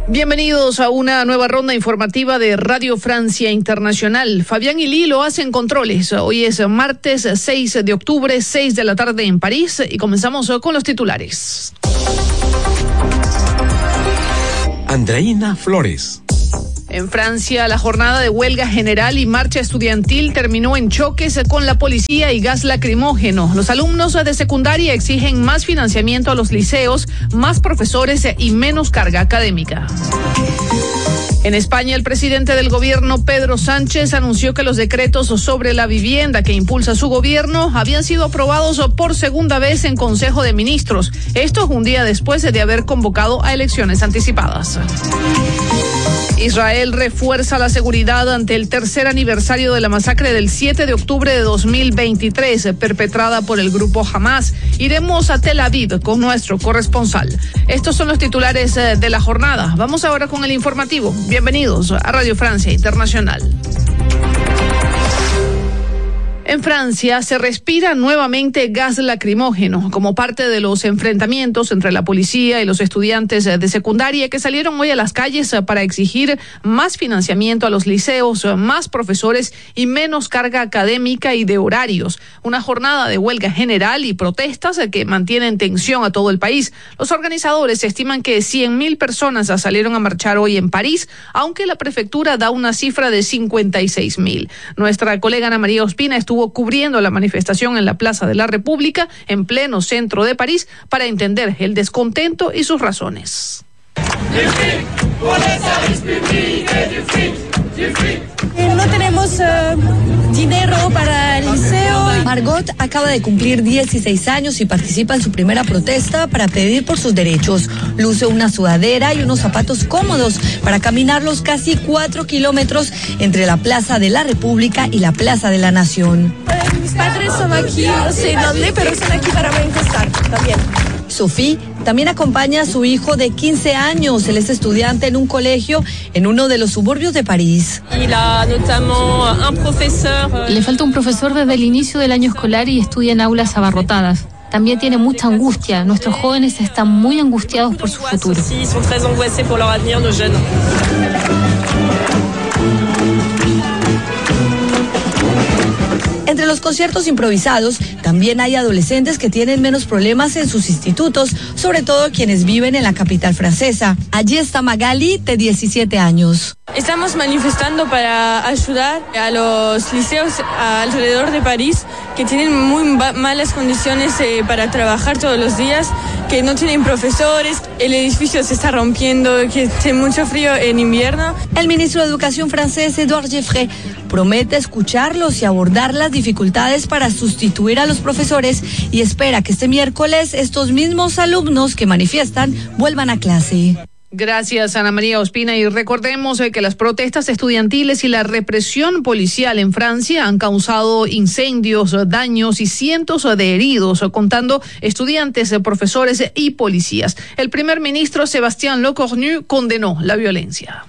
Bienvenidos a una nueva ronda informativa de Radio Francia Internacional. Fabián y Lilo hacen controles. Hoy es martes 6 de octubre, 6 de la tarde en París, y comenzamos con los titulares. Andreina Flores. En Francia, la jornada de huelga general y marcha estudiantil terminó en choques con la policía y gas lacrimógeno. Los alumnos de secundaria exigen más financiamiento a los liceos, más profesores y menos carga académica. En España, el presidente del gobierno, Pedro Sánchez, anunció que los decretos sobre la vivienda que impulsa su gobierno habían sido aprobados por segunda vez en Consejo de Ministros. Esto un día después de haber convocado a elecciones anticipadas. Israel refuerza la seguridad ante el tercer aniversario de la masacre del 7 de octubre de 2023, perpetrada por el grupo Hamas. Iremos a Tel Aviv con nuestro corresponsal. Estos son los titulares de la jornada. Vamos ahora con el informativo. Bienvenidos a Radio Francia Internacional. En Francia se respira nuevamente gas lacrimógeno como parte de los enfrentamientos entre la policía y los estudiantes de secundaria que salieron hoy a las calles para exigir más financiamiento a los liceos, más profesores y menos carga académica y de horarios. Una jornada de huelga general y protestas que mantienen tensión a todo el país. Los organizadores estiman que 100.000 personas salieron a marchar hoy en París, aunque la prefectura da una cifra de 56.000. Nuestra colega Ana María Ospina estuvo cubriendo la manifestación en la Plaza de la República, en pleno centro de París, para entender el descontento y sus razones. No tenemos dinero para el liceo. Margot acaba de cumplir 16 años y participa en su primera protesta para pedir por sus derechos. Luce una sudadera y unos zapatos cómodos para caminar los casi 4 kilómetros entre la Plaza de la República y la Plaza de la Nación. Mis padres son aquí, no sé dónde, pero son aquí para manifestar también. Sophie también acompaña a su hijo de 15 años. Él es estudiante en un colegio en uno de los suburbios de París. Le falta un profesor desde el inicio del año escolar y estudia en aulas abarrotadas. También tiene mucha angustia. Nuestros jóvenes están muy angustiados por su futuro. Entre los conciertos improvisados, también hay adolescentes que tienen menos problemas en sus institutos, sobre todo quienes viven en la capital francesa. Allí está Magali, de 17 años. Estamos manifestando para ayudar a los liceos alrededor de París que tienen muy malas condiciones para trabajar todos los días, que no tienen profesores, el edificio se está rompiendo, que hace mucho frío en invierno. El ministro de Educación francés, Édouard Geoffroy, promete escucharlos y abordar las dificultades para sustituir a los profesores y espera que este miércoles estos mismos alumnos que manifiestan vuelvan a clase. Gracias, Ana María Ospina. Y recordemos que las protestas estudiantiles y la represión policial en Francia han causado incendios, daños y cientos de heridos, contando estudiantes, profesores y policías. El primer ministro Sébastien Lecornu condenó la violencia.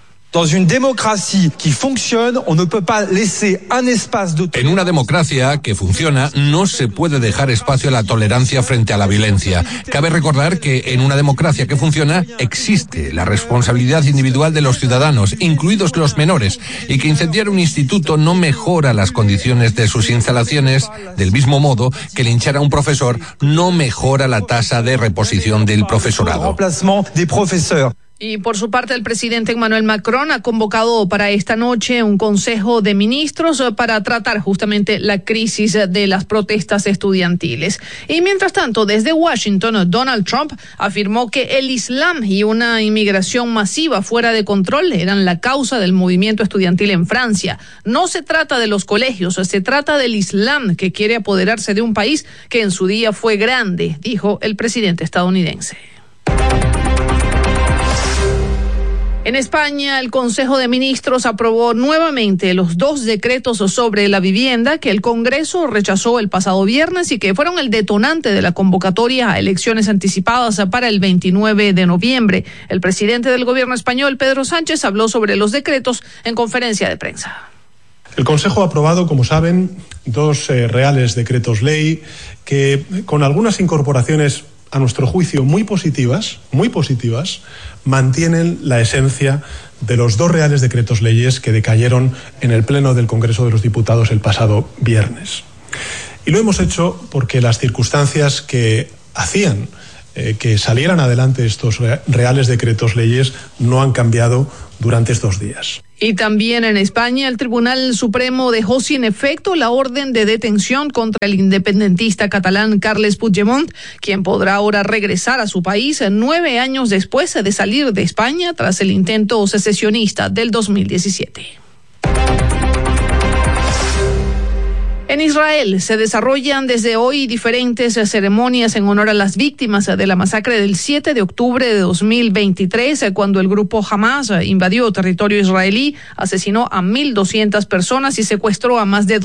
En una democracia que funciona, no se puede dejar espacio a la tolerancia frente a la violencia. Cabe recordar que en una democracia que funciona existe la responsabilidad individual de los ciudadanos, incluidos los menores, y que incendiar un instituto no mejora las condiciones de sus instalaciones, del mismo modo que linchar a un profesor no mejora la tasa de reposición del profesorado. Y por su parte, el presidente Emmanuel Macron ha convocado para esta noche un consejo de ministros para tratar justamente la crisis de las protestas estudiantiles. Y mientras tanto, desde Washington, Donald Trump afirmó que el Islam y una inmigración masiva fuera de control eran la causa del movimiento estudiantil en Francia. No se trata de los colegios, se trata del Islam que quiere apoderarse de un país que en su día fue grande, dijo el presidente estadounidense. En España, el Consejo de Ministros aprobó nuevamente los 2 decretos sobre la vivienda que el Congreso rechazó el pasado viernes y que fueron el detonante de la convocatoria a elecciones anticipadas para el 29 de noviembre. El presidente del gobierno español, Pedro Sánchez, habló sobre los decretos en conferencia de prensa. El Consejo ha aprobado, como saben, 2 reales decretos ley que, con algunas incorporaciones a nuestro juicio, muy positivas, mantienen la esencia de los 2 reales decretos leyes que decayeron en el Pleno del Congreso de los Diputados el pasado viernes. Y lo hemos hecho porque las circunstancias que hacían que salieran adelante estos reales decretos leyes no han cambiado durante estos días. Y también en España, el Tribunal Supremo dejó sin efecto la orden de detención contra el independentista catalán Carles Puigdemont, quien podrá ahora regresar a su país 9 años después de salir de España tras el intento secesionista del 2017. En Israel se desarrollan desde hoy diferentes ceremonias en honor a las víctimas de la masacre del 7 de octubre de 2023, cuando el grupo Hamas invadió territorio israelí, asesinó a 1.200 personas y secuestró a más de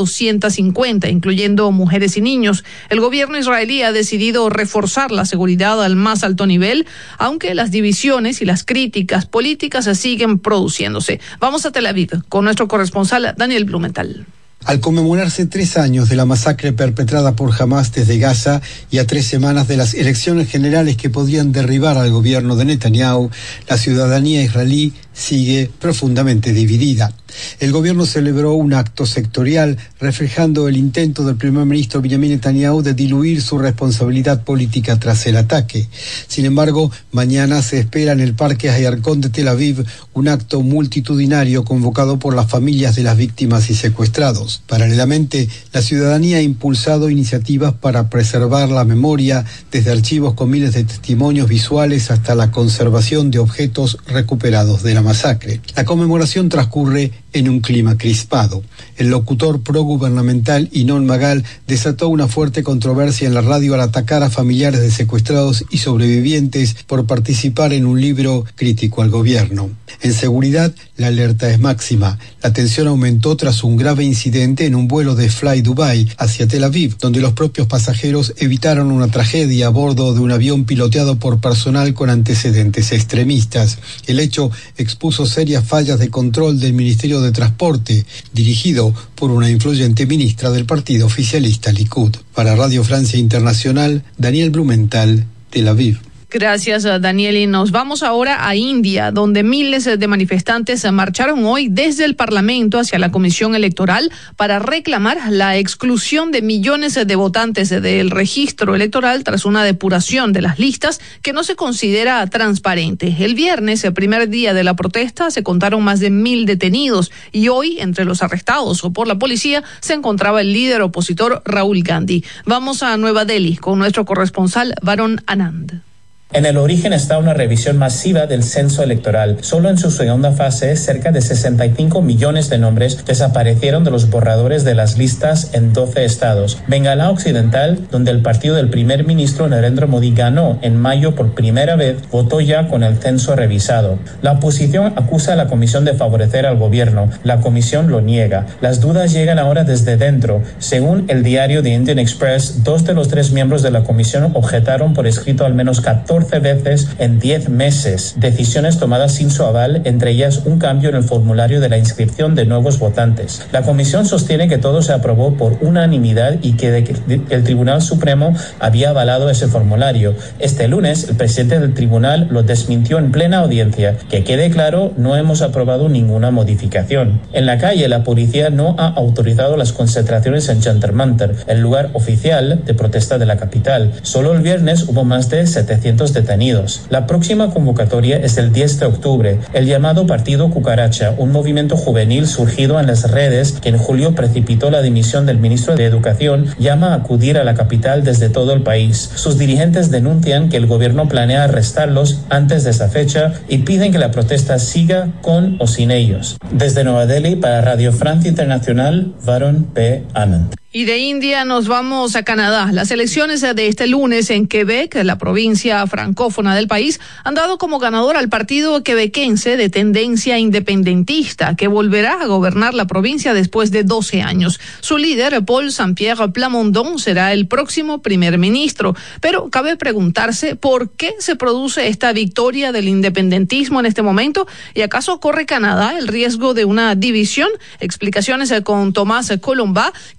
250, incluyendo mujeres y niños. El gobierno israelí ha decidido reforzar la seguridad al más alto nivel, aunque las divisiones y las críticas políticas siguen produciéndose. Vamos a Tel Aviv con nuestro corresponsal Daniel Blumenthal. Al conmemorarse 3 años de la masacre perpetrada por Hamas desde Gaza y a 3 semanas de las elecciones generales que podrían derribar al gobierno de Netanyahu, la ciudadanía israelí sigue profundamente dividida. El gobierno celebró un acto sectorial reflejando el intento del primer ministro Benjamin Netanyahu de diluir su responsabilidad política tras el ataque. Sin embargo, mañana se espera en el Parque Hayarkon de Tel Aviv un acto multitudinario convocado por las familias de las víctimas y secuestrados. Paralelamente, la ciudadanía ha impulsado iniciativas para preservar la memoria, desde archivos con miles de testimonios visuales hasta la conservación de objetos recuperados de la masacre. La conmemoración transcurre en un clima crispado. El locutor progubernamental Ynnon Magal desató una fuerte controversia en la radio al atacar a familiares de secuestrados y sobrevivientes por participar en un libro crítico al gobierno. En seguridad, la alerta es máxima. La tensión aumentó tras un grave incidente en un vuelo de Fly Dubai hacia Tel Aviv, donde los propios pasajeros evitaron una tragedia a bordo de un avión piloteado por personal con antecedentes extremistas. El hecho expuso serias fallas de control del Ministerio de Transporte, dirigido por una influyente ministra del partido oficialista Likud. Para Radio Francia Internacional, Daniel Blumenthal, Tel Aviv. Gracias, Daniel. Y nos vamos ahora a India, donde miles de manifestantes marcharon hoy desde el Parlamento hacia la Comisión Electoral para reclamar la exclusión de millones de votantes del registro electoral tras una depuración de las listas que no se considera transparente. El viernes, el primer día de la protesta, se contaron más de 1.000 detenidos y hoy, entre los arrestados por la policía, se encontraba el líder opositor Rahul Gandhi. Vamos a Nueva Delhi con nuestro corresponsal Varun Anand. En el origen está una revisión masiva del censo electoral. Solo en su segunda fase, cerca de 65 millones de nombres desaparecieron de los borradores de las listas en 12 estados. Bengala Occidental, donde el partido del primer ministro Narendra Modi ganó en mayo por primera vez, votó ya con el censo revisado. La oposición acusa a la comisión de favorecer al gobierno. La comisión lo niega. Las dudas llegan ahora desde dentro. Según el diario The Indian Express, 2 de los 3 miembros de la comisión objetaron por escrito al menos 14 veces en 10 meses. Decisiones tomadas sin su aval, entre ellas un cambio en el formulario de la inscripción de nuevos votantes. La comisión sostiene que todo se aprobó por unanimidad y que el Tribunal Supremo había avalado ese formulario. Este lunes, el presidente del tribunal lo desmintió en plena audiencia. Que quede claro, no hemos aprobado ninguna modificación. En la calle, la policía no ha autorizado las concentraciones en Jantar Mantar, el lugar oficial de protesta de la capital. Solo el viernes hubo más de 700 detenidos. La próxima convocatoria es el 10 de octubre. El llamado Partido Cucaracha, un movimiento juvenil surgido en las redes que en julio precipitó la dimisión del ministro de Educación, llama a acudir a la capital desde todo el país. Sus dirigentes denuncian que el gobierno planea arrestarlos antes de esa fecha y piden que la protesta siga con o sin ellos. Desde Nueva Delhi, para Radio Francia Internacional, Varun P. Anand. Y de India nos vamos a Canadá. Las elecciones de este lunes en Quebec, la provincia francófona del país, han dado como ganador al partido quebequense de tendencia independentista, que volverá a gobernar la provincia después de 12 años. Su líder, Paul Saint-Pierre Plamondon, será el próximo primer ministro. Pero cabe preguntarse por qué se produce esta victoria del independentismo en este momento y acaso corre Canadá el riesgo de una división. Explicaciones con Tomás Colomba, quien es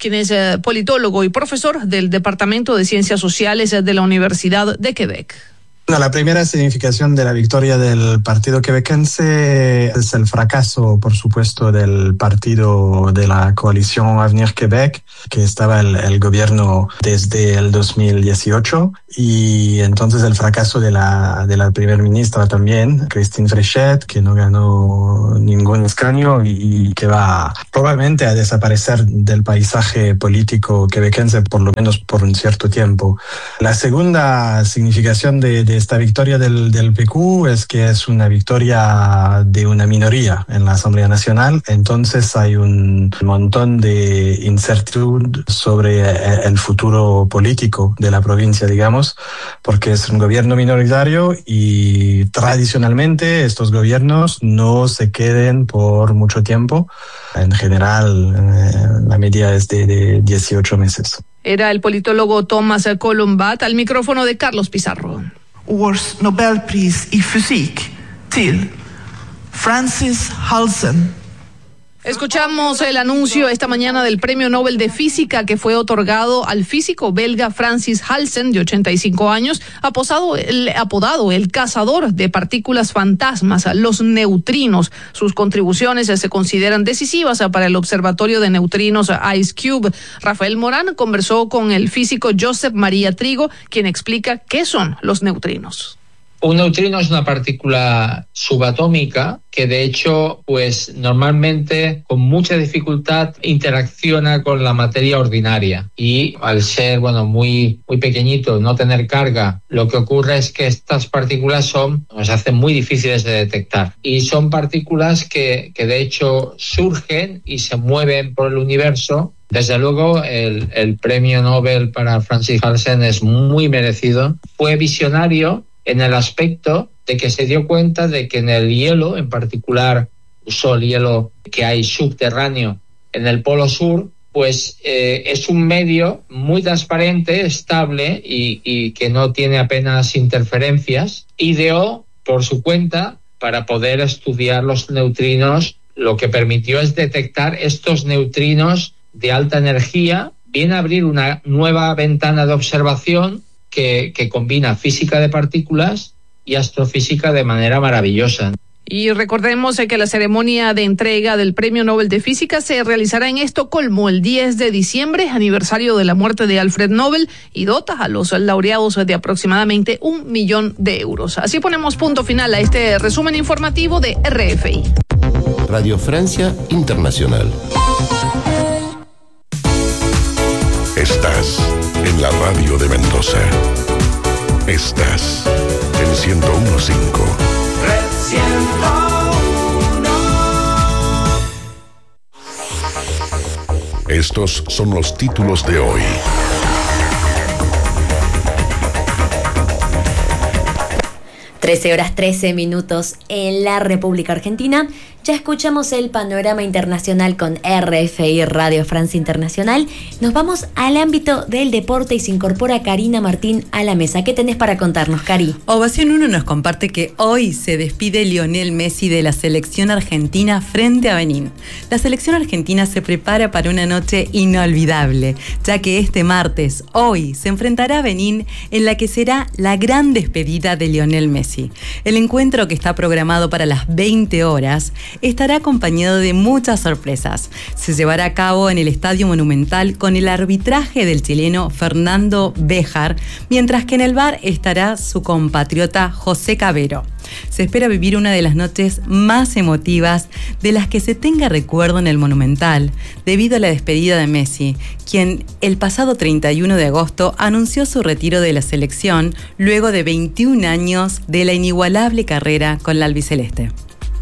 politólogo y profesor del Departamento de Ciencias Sociales de la Universidad de Quebec. La primera significación de la victoria del partido quebequense es el fracaso, por supuesto, del partido de la coalición Avenir Québec, que estaba el gobierno desde el 2018, y entonces el fracaso de la primer ministra también, Christine Fréchette, que no ganó ningún escaño y que va probablemente a desaparecer del paisaje político quebequense, por lo menos por un cierto tiempo. La segunda significación de esta victoria del PQ es que es una victoria de una minoría en la Asamblea Nacional, entonces hay un montón de incertidumbre sobre el futuro político de la provincia, digamos, porque es un gobierno minoritario y tradicionalmente estos gobiernos no se queden por mucho tiempo. En general, la media es de 18 meses. Era el politólogo Thomas Colombat al micrófono de Carlos Pizarro. Års Nobelpris i fysik till Francis Halsen. Escuchamos el anuncio esta mañana del Premio Nobel de Física que fue otorgado al físico belga Francis Halsen, de 85 años, apodado el cazador de partículas fantasmas, los neutrinos. Sus contribuciones se consideran decisivas para el Observatorio de Neutrinos IceCube. Rafael Morán conversó con el físico Josep María Trigo, quien explica qué son los neutrinos. Un neutrino es una partícula subatómica que de hecho pues normalmente con mucha dificultad interacciona con la materia ordinaria y al ser muy pequeñito, no tener carga, lo que ocurre es que estas partículas nos hacen muy difíciles de detectar y son partículas que de hecho surgen y se mueven por el universo. Desde luego, el premio Nobel para Francis Halsen es muy merecido. Fue visionario en el aspecto de que se dio cuenta de que en el hielo, en particular usó el hielo que hay subterráneo en el Polo Sur, pues es un medio muy transparente, estable y que no tiene apenas interferencias. Ideó por su cuenta para poder estudiar los neutrinos. Lo que permitió es detectar estos neutrinos de alta energía, viene a abrir una nueva ventana de observación que combina física de partículas y astrofísica de manera maravillosa. Y recordemos que la ceremonia de entrega del Premio Nobel de Física se realizará en Estocolmo el 10 de diciembre, aniversario de la muerte de Alfred Nobel, y dota a los laureados de aproximadamente 1 millón de euros. Así ponemos punto final a este resumen informativo de RFI. Radio Francia Internacional. Estás en la radio de Mendoza. Estás en 101.5. Estos son los títulos de hoy. Horas 13 minutos en la República Argentina. Ya escuchamos el panorama internacional con RFI Radio Francia Internacional. Nos vamos al ámbito del deporte y se incorpora Karina Martín a la mesa. ¿Qué tenés para contarnos, Cari? Ovación 1 nos comparte que hoy se despide Lionel Messi de la selección argentina frente a Benín. La selección argentina se prepara para una noche inolvidable, ya que este martes, hoy, se enfrentará a Benín en la que será la gran despedida de Lionel Messi. El encuentro, que está programado para las 20 horas, estará acompañado de muchas sorpresas. Se llevará a cabo en el Estadio Monumental con el arbitraje del chileno Fernando Béjar, mientras que en el bar estará su compatriota José Cabero. Se espera vivir una de las noches más emotivas de las que se tenga recuerdo en el Monumental, debido a la despedida de Messi, quien el pasado 31 de agosto anunció su retiro de la selección luego de 21 años de la inigualable carrera con la albiceleste.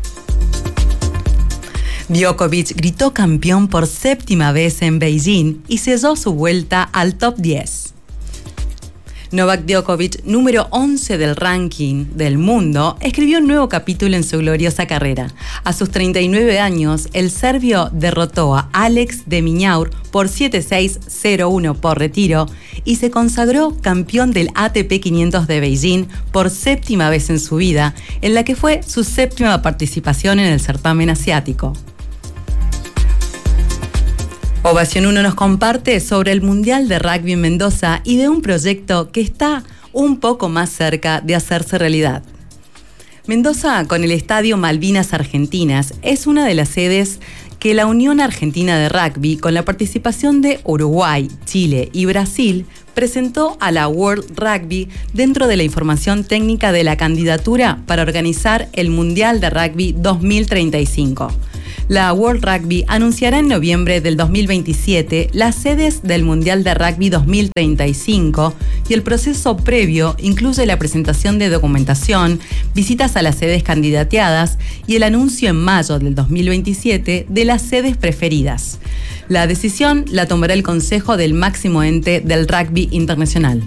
Djokovic gritó campeón por 7ª vez en Beijing y selló su vuelta al top 10. Novak Djokovic, número 11 del ranking del mundo, escribió un nuevo capítulo en su gloriosa carrera. A sus 39 años, el serbio derrotó a Alex de Minaur por 7-6, 0-1 por retiro y se consagró campeón del ATP 500 de Beijing por 7ª vez en su vida, en la que fue su 7ª participación en el certamen asiático. Ovación 1 nos comparte sobre el Mundial de Rugby en Mendoza y de un proyecto que está un poco más cerca de hacerse realidad. Mendoza, con el Estadio Malvinas Argentinas, es una de las sedes que la Unión Argentina de Rugby, con la participación de Uruguay, Chile y Brasil, presentó a la World Rugby dentro de la información técnica de la candidatura para organizar el Mundial de Rugby 2035. La World Rugby anunciará en noviembre del 2027 las sedes del Mundial de Rugby 2035 y el proceso previo incluye la presentación de documentación, visitas a las sedes candidateadas y el anuncio en mayo del 2027 de las sedes preferidas. La decisión la tomará el Consejo del máximo ente del rugby internacional.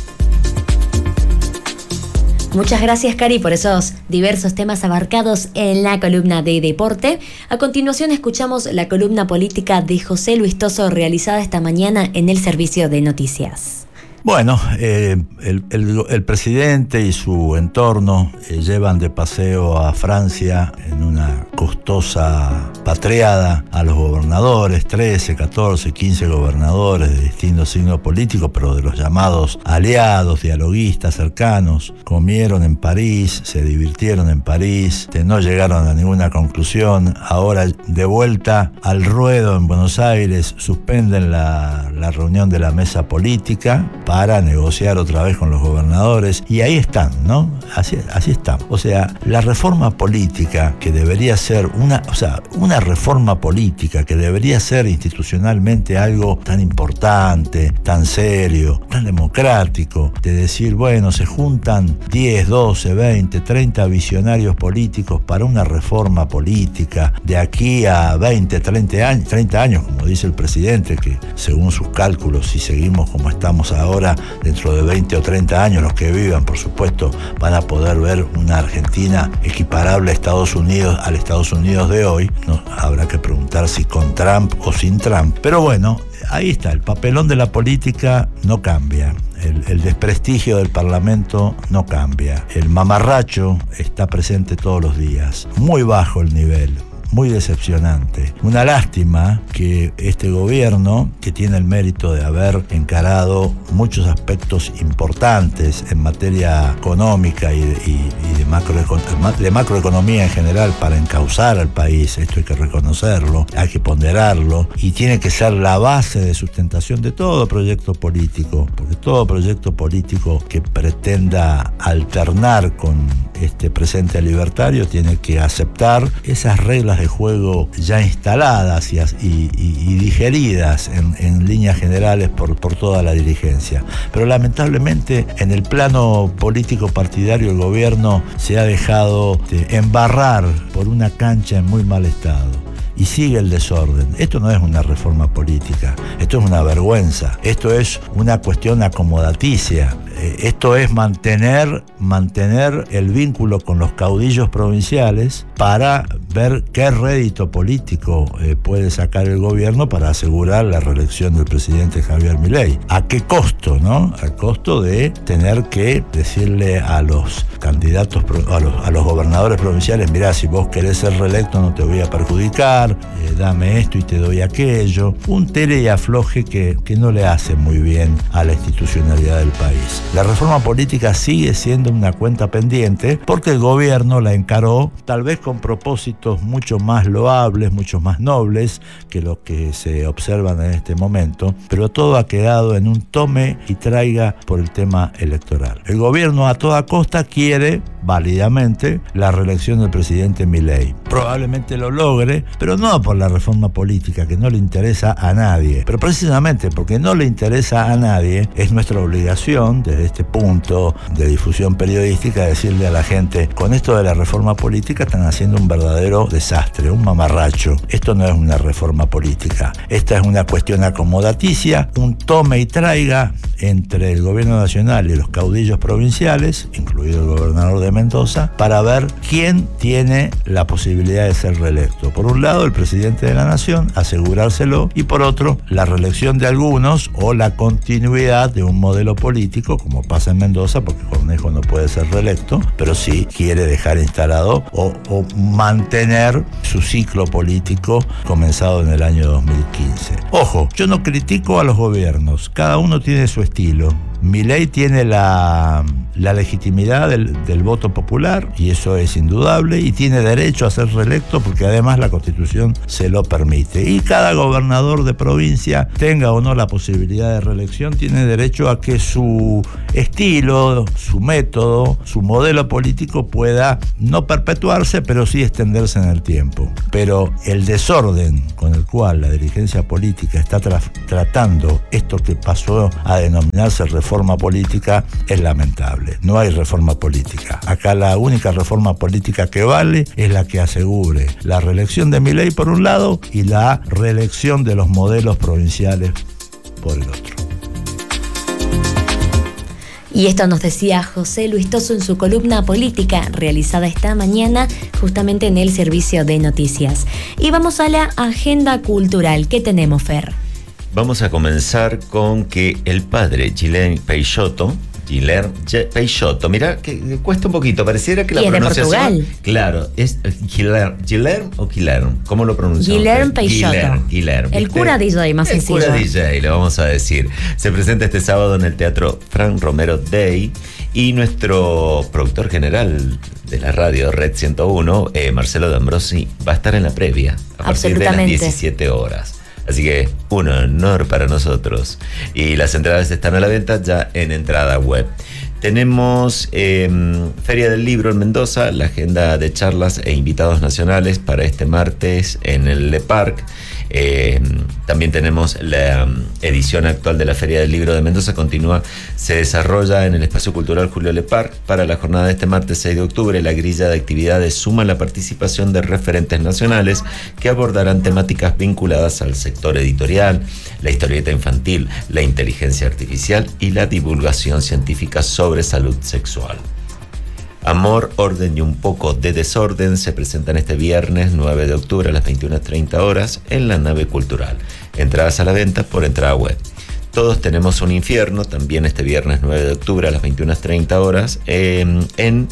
Muchas gracias, Cari, por esos diversos temas abarcados en la columna de deporte. A continuación escuchamos la columna política de José Luis Toso, realizada esta mañana en el servicio de noticias. Bueno, el presidente y su entorno llevan de paseo a Francia en una costosa patriada a los gobernadores, 13, 14, 15 gobernadores de distintos signos políticos, pero de los llamados aliados, dialoguistas, cercanos. Comieron en París, se divirtieron en París, no llegaron a ninguna conclusión. Ahora, de vuelta al ruedo en Buenos Aires, suspenden la reunión de la mesa política para negociar otra vez con los gobernadores, y ahí están, ¿no? Así están. O sea, la reforma política que debería ser una reforma política que debería ser institucionalmente algo tan importante, tan serio, tan democrático, de decir, bueno, se juntan 10, 12, 20, 30 visionarios políticos para una reforma política de aquí a 20, 30 años, como dice el presidente, que según sus cálculos, si seguimos como estamos ahora, dentro de 20 o 30 años, los que vivan, por supuesto, van a poder ver una Argentina equiparable a Estados Unidos, al Estados Unidos de hoy. No, habrá que preguntar si con Trump o sin Trump. Pero bueno, ahí está, el papelón de la política no cambia. El desprestigio del Parlamento no cambia. El mamarracho está presente todos los días. Muy bajo el nivel. Muy decepcionante. Una lástima que este gobierno, que tiene el mérito de haber encarado muchos aspectos importantes en materia económica y de macroeconomía en general para encauzar al país, esto hay que reconocerlo, hay que ponderarlo, y tiene que ser la base de sustentación de todo proyecto político, porque todo proyecto político que pretenda alternar con este presente libertario tiene que aceptar esas reglas de juego ya instaladas y digeridas en líneas generales por toda la dirigencia. Pero lamentablemente en el plano político partidario el gobierno se ha dejado embarrar por una cancha en muy mal estado. Y sigue el desorden. Esto no es una reforma política, esto es una vergüenza, esto es una cuestión acomodaticia. Esto es mantener el vínculo con los caudillos provinciales para ver qué rédito político puede sacar el gobierno para asegurar la reelección del presidente Javier Milei. ¿A qué costo, no? Al costo de tener que decirle a los candidatos, a los gobernadores provinciales, mirá, si vos querés ser reelecto no te voy a perjudicar, dame esto y te doy aquello. Un tire y afloje que no le hace muy bien a la institucionalidad del país. La reforma política sigue siendo una cuenta pendiente porque el gobierno la encaró tal vez con propósitos mucho más loables, mucho más nobles que los que se observan en este momento, pero todo ha quedado en un tome y traiga por el tema electoral. El gobierno a toda costa quiere, válidamente, la reelección del presidente Milei. Probablemente lo logre, pero no por la reforma política, que no le interesa a nadie. Pero precisamente porque no le interesa a nadie, es nuestra obligación, desde este punto de difusión periodística, decirle a la gente, con esto de la reforma política están haciendo un verdadero desastre, un mamarracho. Esto no es una reforma política. Esta es una cuestión acomodaticia, un tome y traiga entre el gobierno nacional y los caudillos provinciales, incluido el gobernador de Mendoza, para ver quién tiene la posibilidad de ser reelecto. Por un lado, el presidente de la nación, asegurárselo, y por otro, la reelección de algunos o la continuidad de un modelo político, como pasa en Mendoza, porque Cornejo no puede ser reelecto, pero sí quiere dejar instalado o mantener su ciclo político comenzado en el año 2015. Ojo, yo no critico a los gobiernos, cada uno tiene su estilo. Milei tiene la legitimidad del voto popular, y eso es indudable, y tiene derecho a ser reelecto porque además la Constitución se lo permite. Y cada gobernador de provincia, tenga o no la posibilidad de reelección, tiene derecho a que su estilo, su método, su modelo político pueda no perpetuarse, pero sí extenderse en el tiempo. Pero el desorden con el cual la dirigencia política está tratando esto que pasó a denominarse reforma política es lamentable. No hay reforma política. Acá la única reforma política que vale es la que asegure la reelección de Milei por un lado y la reelección de los modelos provinciales por el otro. Y esto nos decía José Luis Toso en su columna política realizada esta mañana justamente en el servicio de noticias. Y vamos a la agenda cultural. ¿Qué tenemos, Fer? Vamos a comenzar con que el padre Guilherme Peixoto, mirá, que cuesta un poquito, pareciera que la pronunciación... de Portugal. Claro, es Guilherme o Guilherme, ¿cómo lo pronunciamos? Guilherme Peixoto. Guilherme. El cura DJ, más sencillo. El cura DJ, le vamos a decir. Se presenta este sábado en el Teatro Fran Romero Day, y nuestro productor general de la radio Red 101, Marcelo D'Ambrosi, va a estar en la previa a partir de las 17 horas. Así que un honor para nosotros. Y las entradas están a la venta ya en entrada web. Tenemos Feria del Libro en Mendoza, la agenda de charlas e invitados nacionales para este martes en el Le Parc. También tenemos la edición actual de la Feria del Libro de Mendoza, se desarrolla en el Espacio Cultural Julio Le Parc. Para la jornada de este martes 6 de octubre, la grilla de actividades suma la participación de referentes nacionales que abordarán temáticas vinculadas al sector editorial, la historieta infantil, la inteligencia artificial y la divulgación científica sobre salud sexual. Amor, Orden y un poco de desorden se presentan este viernes 9 de octubre a las 21:30 horas en la nave cultural. Entradas a la venta por entrada web. Todos tenemos un infierno, también este viernes 9 de octubre a las 21:30 horas en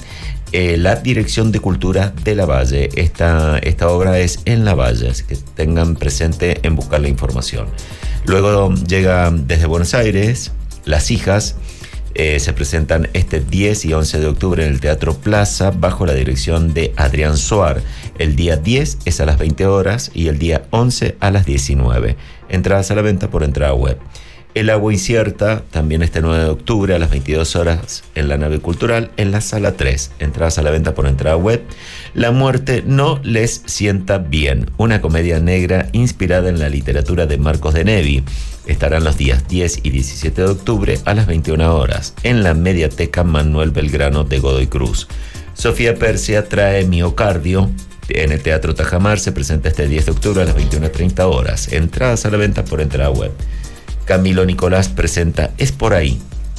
la Dirección de Cultura de La Valle. Esta obra es en La Valle, así que tengan presente en buscar la información. Luego llega desde Buenos Aires Las Hijas. Se presentan este 10 y 11 de octubre en el Teatro Plaza bajo la dirección de Adrián Suar. El día 10 es a las 20 horas y el día 11 a las 19. Entradas a la venta por entrada web. El Agua Incierta, también este 9 de octubre a las 22 horas en la nave cultural en la sala 3. Entradas a la venta por entrada web. La muerte no les sienta bien, una comedia negra inspirada en la literatura de Marcos de Nevi. Estarán los días 10 y 17 de octubre a las 21 horas en la Mediateca Manuel Belgrano de Godoy Cruz. Sofía Persia trae Miocardio. En el Teatro Tajamar se presenta este 10 de octubre a las 21:30 horas. Entradas a la venta por entrada web. Camilo Nicolás presenta Es por ahí.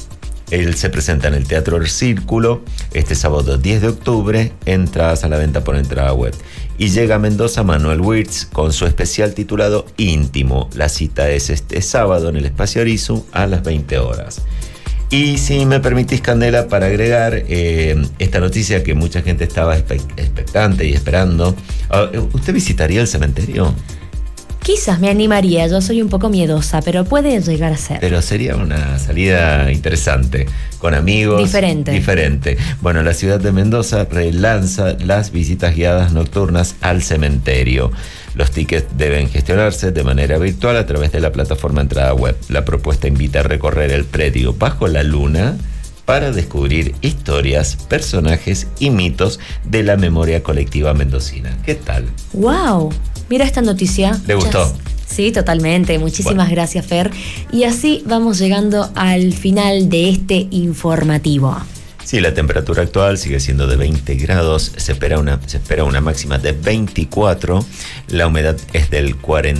Él se presenta en el Teatro El Círculo este sábado 10 de octubre. Entradas a la venta por entrada web. Y llega a Mendoza Manuel Wirtz con su especial titulado Íntimo. La cita es este sábado en el Espacio Arizu a las 20 horas. Y si me permitís, Candela, para agregar esta noticia que mucha gente estaba expectante y esperando. ¿Usted visitaría el cementerio? Quizás me animaría, yo soy un poco miedosa, pero puede llegar a ser. Pero sería una salida interesante, con amigos. Diferente. Bueno, la ciudad de Mendoza relanza las visitas guiadas nocturnas al cementerio. Los tickets deben gestionarse de manera virtual a través de la plataforma entrada web. La propuesta invita a recorrer el predio bajo la luna para descubrir historias, personajes y mitos de la memoria colectiva mendocina. ¿Qué tal? ¡Wow! Mira esta noticia. ¿Le gustó? Sí, totalmente. Muchísimas gracias, Fer. Y así vamos llegando al final de este informativo. Sí, la temperatura actual sigue siendo de 20 grados, se espera una máxima de 24, la humedad es del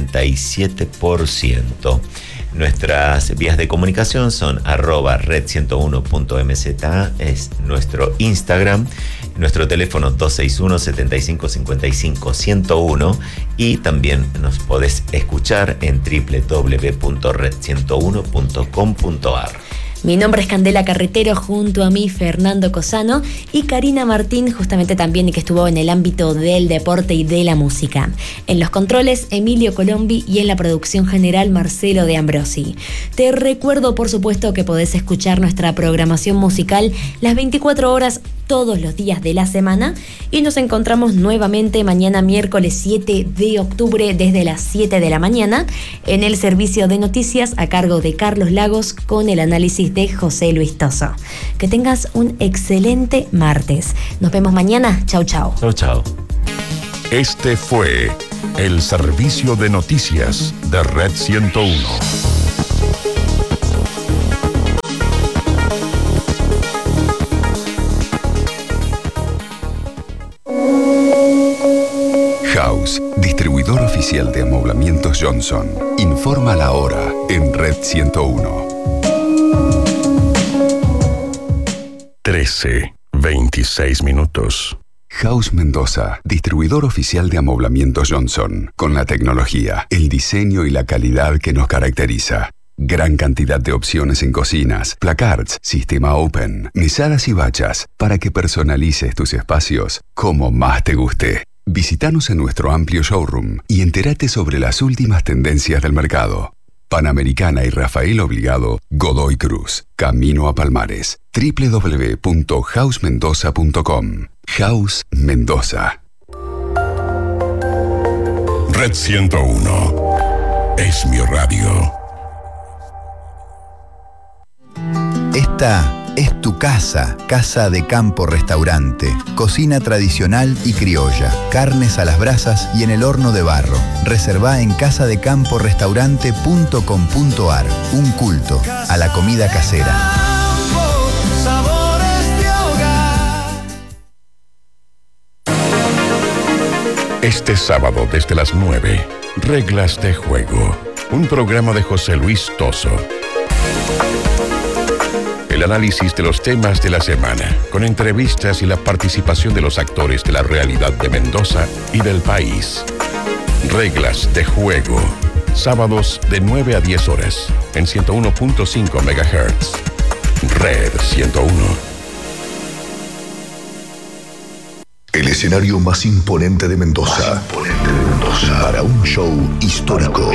47%. Nuestras vías de comunicación son @red101.mza, es nuestro Instagram, nuestro teléfono 261-7555-101 y también nos podés escuchar en www.red101.com.ar. Mi nombre es Candela Carretero, junto a mí Fernando Cosano y Karina Martín, justamente también, y que estuvo en el ámbito del deporte y de la música. En los controles, Emilio Colombi, y en la producción general, Marcelo de Ambrosi. Te recuerdo, por supuesto, que podés escuchar nuestra programación musical las 24 horas todos los días de la semana, y nos encontramos nuevamente mañana miércoles 7 de octubre desde las 7 de la mañana en el servicio de noticias a cargo de Carlos Lagos con el análisis de José Luis Toso. Que tengas un excelente martes. Nos vemos mañana. Chau, chau. Chau, chau. Este fue el servicio de noticias de Red 101. House, distribuidor oficial de amoblamientos Johnson. Informa la hora en Red 101. 13:26 minutos. House Mendoza, distribuidor oficial de amoblamientos Johnson, con la tecnología, el diseño y la calidad que nos caracteriza. Gran cantidad de opciones en cocinas, placards, sistema open, mesadas y bachas, para que personalices tus espacios como más te guste. Visítanos en nuestro amplio showroom y entérate sobre las últimas tendencias del mercado. Panamericana y Rafael Obligado, Godoy Cruz, Camino a Palmares. www.housmendoza.com. House Mendoza. Red 101 es mi radio. Esta es tu casa, Casa de Campo Restaurante. Cocina tradicional y criolla, carnes a las brasas y en el horno de barro. Reservá en casadecamporestaurante.com.ar. Un culto a la comida casera. Este sábado desde las 9, Reglas de Juego. Un programa de José Luis Toso. El análisis de los temas de la semana, con entrevistas y la participación de los actores de la realidad de Mendoza y del país. Reglas de Juego. Sábados de 9 a 10 horas, en 101.5 MHz. Red 101. El escenario más imponente de Mendoza. Para un show histórico.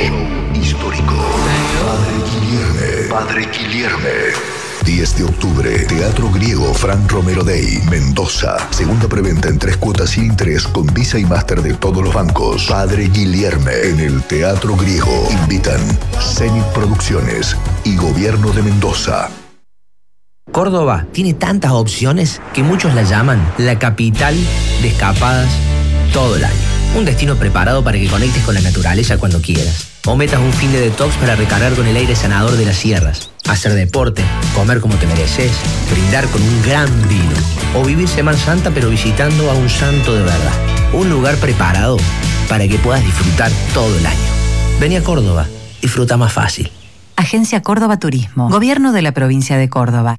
Padre Guilherme. 10 de octubre, Teatro Griego Fran Romero Day, Mendoza. Segunda preventa en 3 cuotas sin interés con Visa y Master de todos los bancos. Padre Guilherme en el Teatro Griego. Invitan Zenit Producciones y Gobierno de Mendoza. Córdoba tiene tantas opciones que muchos la llaman la capital de escapadas todo el año. Un destino preparado para que conectes con la naturaleza cuando quieras. O metas un fin de detox para recargar con el aire sanador de las sierras. Hacer deporte, comer como te mereces, brindar con un gran vino. O vivir Semana Santa pero visitando a un santo de verdad. Un lugar preparado para que puedas disfrutar todo el año. Vení a Córdoba, disfruta más fácil. Agencia Córdoba Turismo. Gobierno de la provincia de Córdoba.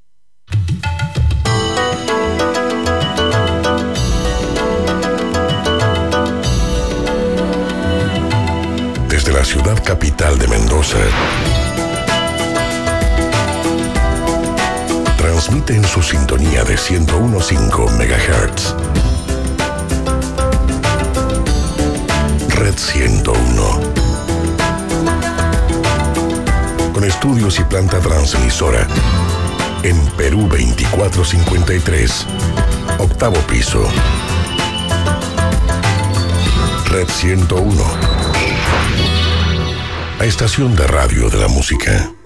Desde la ciudad capital de Mendoza, transmite en su sintonía de 101.5 MHz. Red 101. Con estudios y planta transmisora en Perú 2453, octavo piso. Red 101. La estación de radio de la música.